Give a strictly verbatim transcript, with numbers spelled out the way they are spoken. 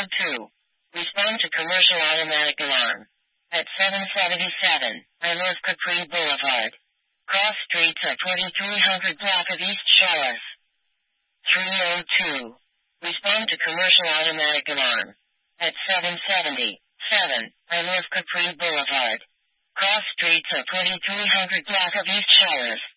oh two. Respond to commercial automatic alarm. At seven seventy-seven, I North Capri Boulevard. Cross streets at forty-three hundred block of East Shawlis. three oh two. Respond to commercial automatic alarm. At seven seventy-seven, I North Capri Boulevard. Cross streets at forty-three hundred block of East Shawlis.